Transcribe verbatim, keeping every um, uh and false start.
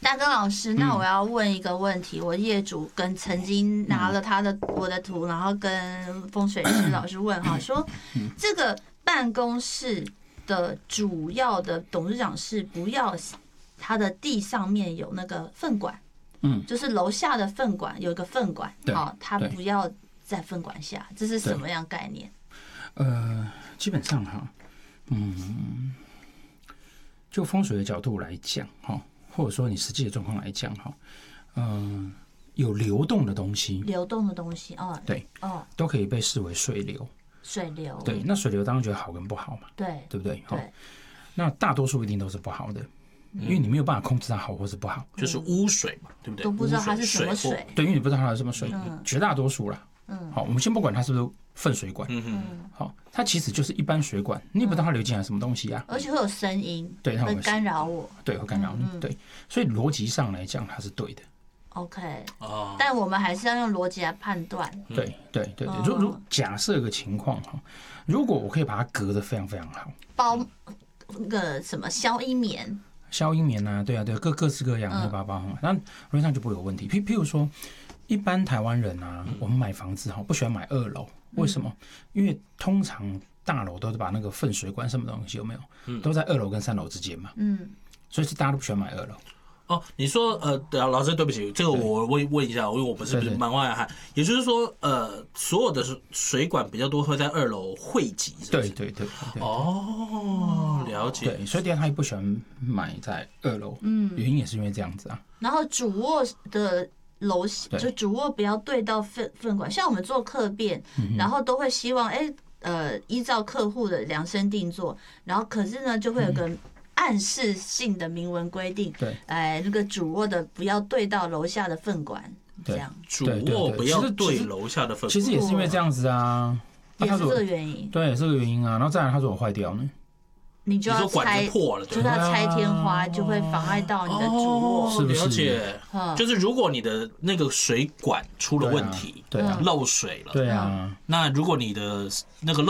大根老师，那我要问一个问题，我业主跟曾经拿了他的我的图，然后跟风水师老师问哈，说这个办公室的主要的董事长是不要他的地上面有那个粪管，嗯，就是楼下的粪管有一个粪管，好，他不要在粪管下，这是什么样概念？ 呃，基本上哈，嗯，就风水的角度来讲哈，或者说你实际的状况来讲哈，嗯，有流动的东西， 流动的东西哦， 对，哦，都可以被视为水流。 水流， 对，那水流当然觉得好跟不好嘛， 对， 对不对？ 对， 那大多数一定都是不好的，因为你没有办法控制它好或是不好， 就是污水嘛，对不对？ 都不知道它是什么水， 对，因为你不知道它是什么水，绝大多数啦。嗯，好，我们先不管它是不是粪水管，嗯嗯，好，它其实就是一般水管，你也不知道它流进来什么东西啊， 而且会有声音， 对， 会干扰我， 对，会干扰你，对，所以逻辑上来讲它是对的。 OK， 哦，但我们还是要用逻辑来判断。 对对对对，如如假设个情况哈，如果我可以把它隔得非常非常好， 包那个什么消音棉， 消音棉啊，对啊对，各各式各样的包包，那逻辑上就不会有问题。譬譬如说，一般台湾人啊，我们买房子哈，不喜欢买二楼，为什么？因为通常大楼都是把那个粪水管什么东西有没有，都在二楼跟三楼之间嘛，嗯，所以是大家都不喜欢买二楼。 哦，你说呃，老师对不起，这个我问问一下，因为我不是门外汉，也就是说，呃，所有的水管比较多会在二楼汇集，是不是？ 对对对。 哦，了解。 对，所以第二他也不喜欢买在二楼，嗯，原因也是因为这样子啊。 然后主卧的楼就主卧不要对到粪粪管，像我们做客变，然后都会希望哎呃依照客户的量身定做，然后可是呢就会有个暗示性的明文规定， 对， 哎，那个主卧的不要对到楼下的粪管，这样。 主卧不要对楼下的粪管， 其实也是因为这样子啊， 也是这个原因。 对，这个原因啊。然后再来，他说我坏掉呢， 你就要拆，就是要拆天花，就会妨碍到你的主卧。 是了解，就是如果你的那个水管出了问题， 对啊， 漏水了， 对啊， 那如果你的那个漏